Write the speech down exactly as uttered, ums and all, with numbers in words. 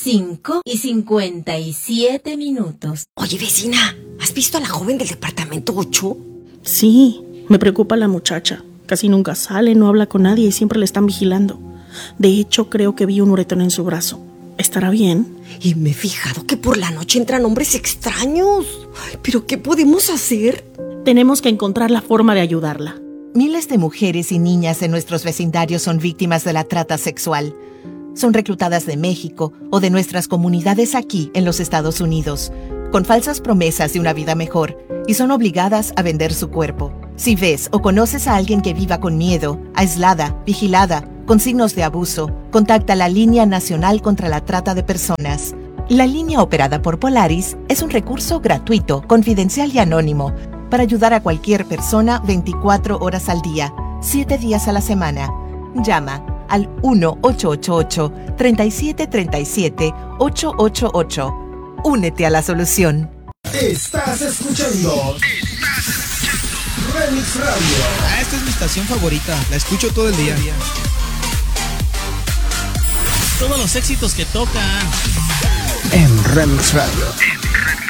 cinco y cincuenta y siete minutos. Oye, vecina, ¿has visto a la joven del departamento ocho? Sí, me preocupa la muchacha. Casi nunca sale, no habla con nadie y siempre le están vigilando. De hecho, creo que vi un uretón en su brazo. ¿Estará bien? Y me he fijado que por la noche entran hombres extraños. ¿Pero qué podemos hacer? Tenemos que encontrar la forma de ayudarla. Miles de mujeres y niñas en nuestros vecindarios son víctimas de la trata sexual. Son reclutadas de México o de nuestras comunidades aquí en los Estados Unidos, con falsas promesas de una vida mejor, y son obligadas a vender su cuerpo. Si ves o conoces a alguien que viva con miedo, aislada, vigilada, con signos de abuso, contacta la Línea Nacional contra la Trata de Personas. La línea operada por Polaris es un recurso gratuito, confidencial y anónimo para ayudar a cualquier persona veinticuatro horas al día, siete días a la semana. Llama al uno ocho ocho ocho, tres siete tres siete, ocho ocho ocho. Únete a la solución. Estás escuchando. Estás escuchando. Remix Radio. Ah, esta es mi estación favorita. La escucho todo el día. Todos los éxitos que tocan en Remix Radio.